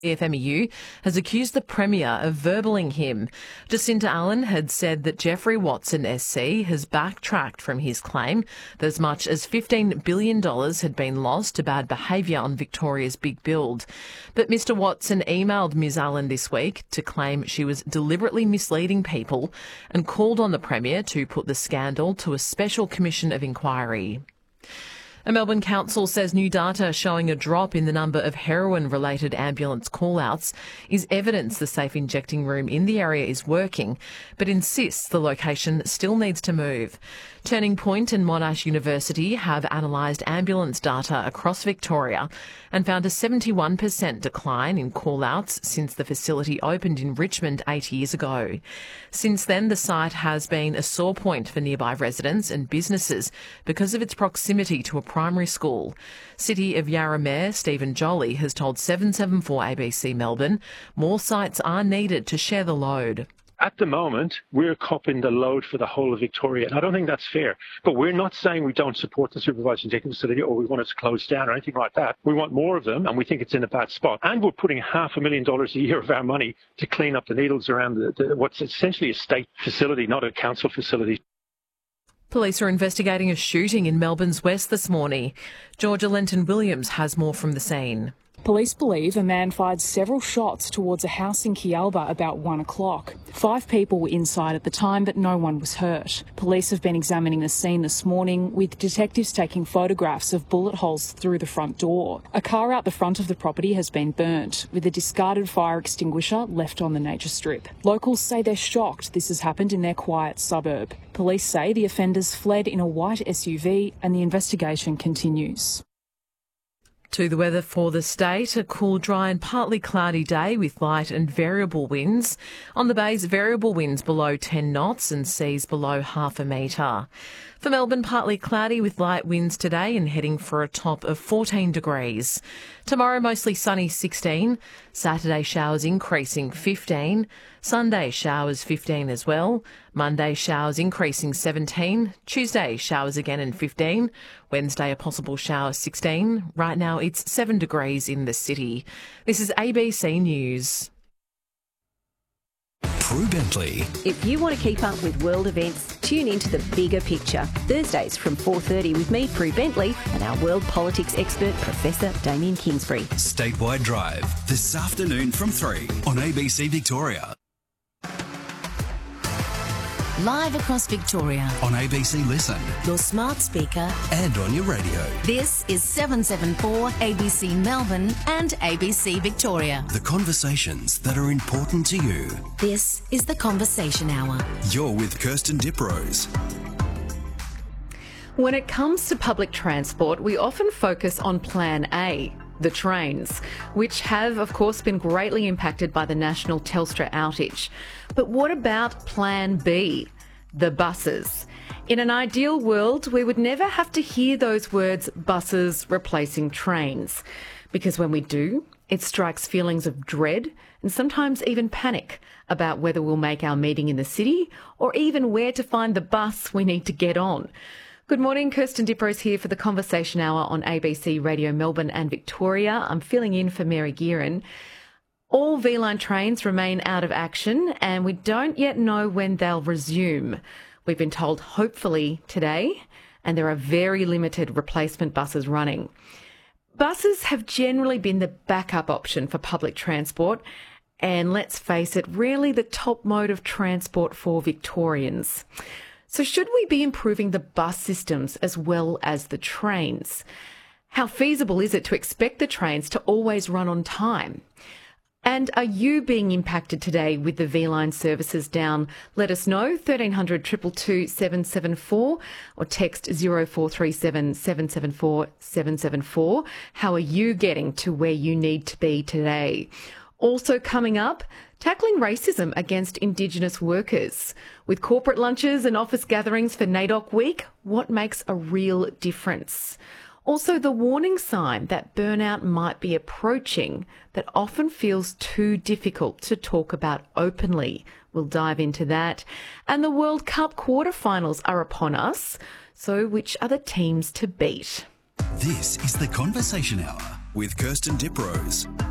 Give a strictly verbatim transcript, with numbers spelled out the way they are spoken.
The F M E U has accused the Premier of verballing him. Jacinta Allen had said that Jeffrey Watson S C has backtracked from his claim that as much as fifteen billion dollars had been lost to bad behaviour on Victoria's big build. But Mr Watson emailed Ms Allen this week to claim she was deliberately misleading people and called on the Premier to put the scandal to a special commission of inquiry. A Melbourne council says new data showing a drop in the number of heroin-related ambulance call-outs is evidence the safe injecting room in the area is working, but insists the location still needs to move. Turning Point and Monash University have analysed ambulance data across Victoria and found a seventy-one percent decline in call-outs since the facility opened in Richmond eight years ago. Since then, the site has been a sore point for nearby residents and businesses because of its proximity to a primary school. City of Yarra Mayor Stephen Joly has told seven seven four A B C Melbourne more sites are needed to share the load. At the moment, we're copping the load for the whole of Victoria. I don't think that's fair. But we're not saying we don't support the supervised injection facility or we want it to close down or anything like that. We want more of them and we think it's in a bad spot. And we're putting half a million dollars a year of our money to clean up the needles around the, the, what's essentially a state facility, not a council facility. Police are investigating a shooting in Melbourne's west this morning. Georgia Lenton-Williams has more from the scene. Police believe a man fired several shots towards a house in Kialba about one o'clock. Five people were inside at the time, but no one was hurt. Police have been examining the scene this morning, with detectives taking photographs of bullet holes through the front door. A car out the front of the property has been burnt, with a discarded fire extinguisher left on the nature strip. Locals say they're shocked this has happened in their quiet suburb. Police say the offenders fled in a white S U V and the investigation continues. To the weather for the state, a cool, dry and partly cloudy day with light and variable winds. On the bays, variable winds below ten knots and seas below half a metre. For Melbourne, partly cloudy with light winds today and heading for a top of fourteen degrees. Tomorrow, mostly sunny, sixteen. Saturday, showers increasing, fifteen. Sunday, showers, fifteen as well. Monday, showers increasing, seventeen. Tuesday, showers again and fifteen. Wednesday, a possible shower, sixteen. Right now, it's seven degrees in the city. This is A B C News. Prue Bentley. If you want to keep up with world events, tune into The Bigger Picture. Thursdays from four thirty with me, Prue Bentley, and our world politics expert, Professor Damien Kingsbury. Statewide Drive, this afternoon from three on A B C Victoria. Live across Victoria. On A B C Listen. Your smart speaker. And on your radio. This is seven seven four A B C Melbourne and A B C Victoria. The conversations that are important to you. This is The Conversation Hour. You're with Kirsten Diprose. When it comes to public transport, we often focus on Plan A, the trains, which have, of course, been greatly impacted by the national Telstra outage. But what about Plan B, the buses? In an ideal world, we would never have to hear those words, buses replacing trains, because when we do, it strikes feelings of dread and sometimes even panic about whether we'll make our meeting in the city or even where to find the bus we need to get on. Good morning, Kirsten Diprose here for the Conversation Hour on A B C Radio Melbourne and Victoria. I'm filling in for Mary Gearan. All V-Line trains remain out of action and we don't yet know when they'll resume. We've been told hopefully today, and there are very limited replacement buses running. Buses have generally been the backup option for public transport and, let's face it, rarely the top mode of transport for Victorians. So should we be improving the bus systems as well as the trains? How feasible is it to expect the trains to always run on time? And are you being impacted today with the V-Line services down? Let us know, thirteen hundred, two two two, seven seven four or text zero four three seven, seven seven four, seven seven four. How are you getting to where you need to be today? Also coming up, tackling racism against Indigenous workers. With corporate lunches and office gatherings for NAIDOC Week, what makes a real difference? Also, the warning sign that burnout might be approaching that often feels too difficult to talk about openly. We'll dive into that. And the World Cup quarterfinals are upon us. So which are the teams to beat? This is The Conversation Hour with Kirsten Diprose.